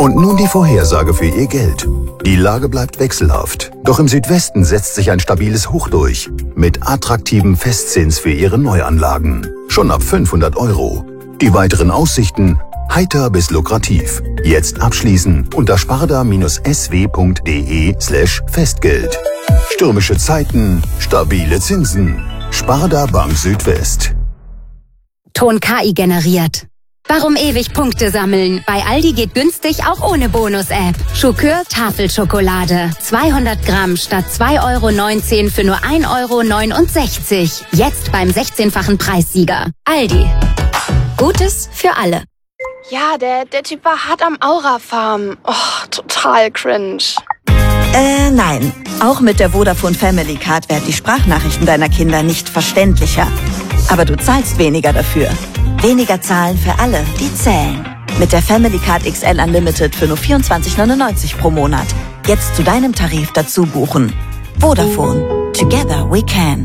Und nun die Vorhersage für Ihr Geld. Die Lage bleibt wechselhaft. Doch im Südwesten setzt sich ein stabiles Hoch durch. Mit attraktivem Festzins für Ihre Neuanlagen. Schon ab 500 €. Die weiteren Aussichten heiter bis lukrativ. Jetzt abschließen unter sparda-sw.de/Festgeld. Stürmische Zeiten, stabile Zinsen. Sparda Bank Südwest. Ton KI generiert. Warum ewig Punkte sammeln? Bei Aldi geht günstig auch ohne Bonus-App. Schokör Tafelschokolade. 200 Gramm statt 2,19 € für nur 1,69 €. Jetzt beim 16-fachen Preissieger. Aldi. Gutes für alle. Ja, der Typ war hart am Aura-Farm. Oh, total cringe. Nein. Auch mit der Vodafone Family Card werden die Sprachnachrichten deiner Kinder nicht verständlicher. Aber du zahlst weniger dafür. Weniger zahlen für alle, die zählen. Mit der Family Card XL Unlimited für nur 24,99 € pro Monat. Jetzt zu deinem Tarif dazu buchen. Vodafone. Together we can.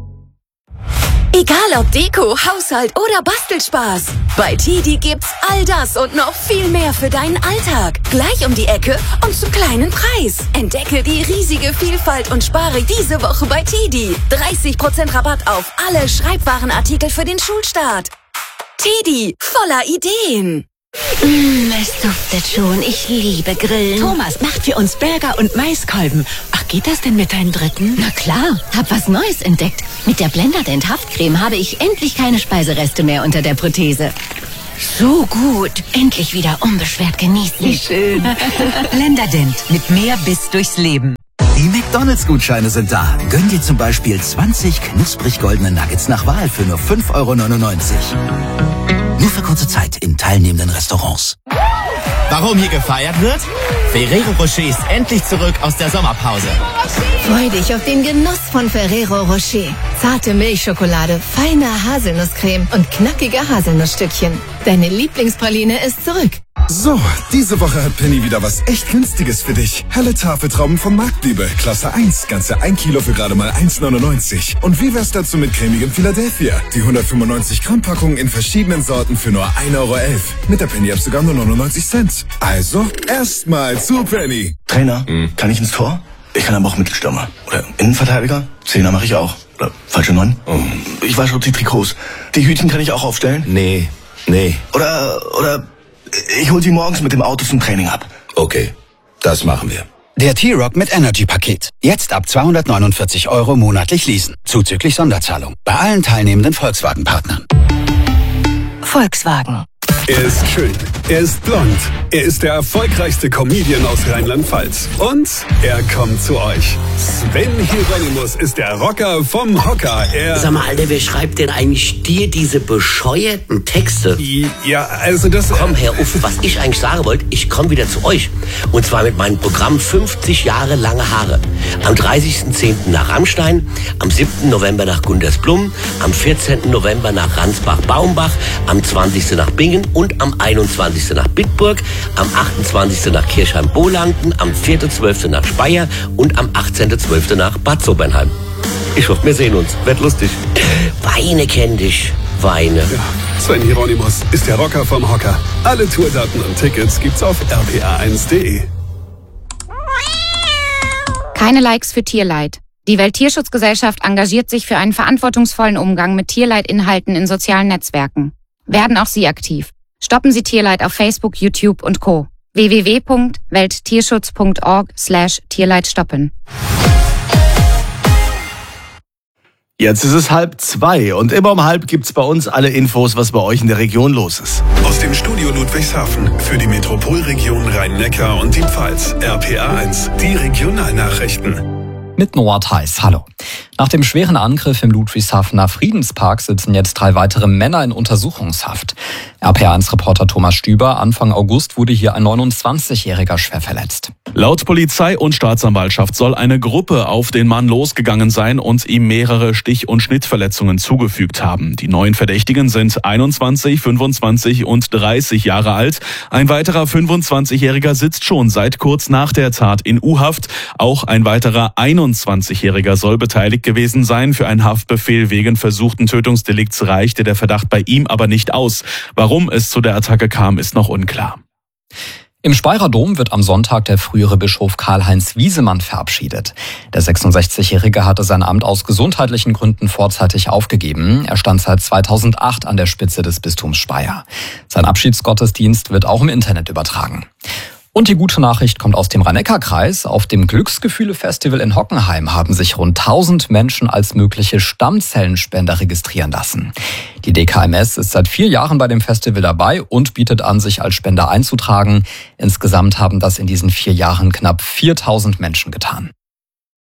Egal ob Deko, Haushalt oder Bastelspaß. Bei TIDI gibt's all das und noch viel mehr für deinen Alltag. Gleich um die Ecke und zum kleinen Preis. Entdecke die riesige Vielfalt und spare diese Woche bei TIDI. 30% Rabatt auf alle Schreibwarenartikel für den Schulstart. TIDI, voller Ideen. Es duftet schon. Ich liebe Grillen. Thomas macht für uns Burger und Maiskolben. Ach, geht das denn mit deinen Dritten? Na klar, hab was Neues entdeckt. Mit der Blenderdent Haftcreme habe ich endlich keine Speisereste mehr unter der Prothese. So gut. Endlich wieder unbeschwert genießen. Wie schön. Blenderdent. Mit mehr Biss durchs Leben. Die McDonalds-Gutscheine sind da. Gönn dir zum Beispiel 20 knusprig goldene Nuggets nach Wahl für nur 5,99 €. Nur für kurze Zeit in teilnehmenden Restaurants. Warum hier gefeiert wird? Ferrero Rocher ist endlich zurück aus der Sommerpause. Freu dich auf den Genuss von Ferrero Rocher. Zarte Milchschokolade, feine Haselnusscreme und knackige Haselnussstückchen. Deine Lieblingspraline ist zurück. So, diese Woche hat Penny wieder was echt Günstiges für dich. Helle Tafeltrauben vom Marktliebe, Klasse 1, ganze 1 Kilo für gerade mal 1,99 €. Und wie wär's dazu mit cremigem Philadelphia? Die 195 Gramm Packung in verschiedenen Sorten für nur 1,11 €. Mit der Penny-App sogar nur 99 Cent. Also, erstmal zu Penny. Trainer, kann ich ins Tor? Ich kann aber auch Mittelstürmer. Oder Innenverteidiger? Zehner mache ich auch. Oder falsche 9? Ich wasche die Trikots. Die Hütchen kann ich auch aufstellen? Nee. Oder ich hol sie morgens mit dem Auto zum Training ab. Okay, das machen wir. Der T-Rock mit Energy-Paket. Jetzt ab 249 € monatlich leasen. Zuzüglich Sonderzahlung. Bei allen teilnehmenden Volkswagen-Partnern. Volkswagen. Er ist schön, er ist blond, er ist der erfolgreichste Comedian aus Rheinland-Pfalz. Und er kommt zu euch. Sven Hieronymus ist der Rocker vom Hocker. Sag mal, Alter, wer schreibt denn eigentlich dir diese bescheuerten Texte? Ja, also das... Komm, Herr Uff, was ich eigentlich sagen wollte, ich komme wieder zu euch. Und zwar mit meinem Programm 50 Jahre lange Haare. Am 30.10. nach Rammstein, am 7. November nach Gundersblum, am 14. November nach Ransbach-Baumbach, am 20. nach Bingen und am 21. nach Bitburg, am 28. nach Kirchheim-Bohlanden, am 4.12. nach Speyer und am 18.12. nach Bad Sobernheim. Ich hoffe, wir sehen uns. Wird lustig. Weine kenn dich. Weine. Ja, Sven Hieronymus ist der Rocker vom Hocker. Alle Tourdaten und Tickets gibt's auf rpa1.de. Keine Likes für Tierleid. Die Welttierschutzgesellschaft engagiert sich für einen verantwortungsvollen Umgang mit Tierleidinhalten in sozialen Netzwerken. Werden auch Sie aktiv. Stoppen Sie Tierleid auf Facebook, YouTube und Co. www.welttierschutz.org/Tierleid stoppen. Jetzt ist es 1:30 und immer um 1:30 gibt's bei uns alle Infos, was bei euch in der Region los ist. Aus dem Studio Ludwigshafen für die Metropolregion Rhein-Neckar und die Pfalz. RPA1, die Regionalnachrichten. Mit Noah Theis, hallo. Nach dem schweren Angriff im Ludwigshafener Friedenspark sitzen jetzt 3 weitere Männer in Untersuchungshaft. RPA1-Reporter Thomas Stüber, Anfang August wurde hier ein 29-Jähriger schwer verletzt. Laut Polizei und Staatsanwaltschaft soll eine Gruppe auf den Mann losgegangen sein und ihm mehrere Stich- und Schnittverletzungen zugefügt haben. Die 9 Verdächtigen sind 21, 25 und 30 Jahre alt. Ein weiterer 25-Jähriger sitzt schon seit kurz nach der Tat in U-Haft. Auch ein weiterer 21-Jähriger soll beteiligt gewesen sein. Für einen Haftbefehl wegen versuchten Tötungsdelikts reichte der Verdacht bei ihm aber nicht aus. Warum es zu der Attacke kam, ist noch unklar. Im Speyerer Dom wird am Sonntag der frühere Bischof Karl-Heinz Wiesemann verabschiedet. Der 66-Jährige hatte sein Amt aus gesundheitlichen Gründen vorzeitig aufgegeben. Er stand seit 2008 an der Spitze des Bistums Speyer. Sein Abschiedsgottesdienst wird auch im Internet übertragen. Und die gute Nachricht kommt aus dem Rhein-Neckar-Kreis. Auf dem Glücksgefühle-Festival in Hockenheim haben sich rund 1000 Menschen als mögliche Stammzellenspender registrieren lassen. Die DKMS ist seit 4 Jahren bei dem Festival dabei und bietet an, sich als Spender einzutragen. Insgesamt haben das in diesen 4 Jahren knapp 4000 Menschen getan.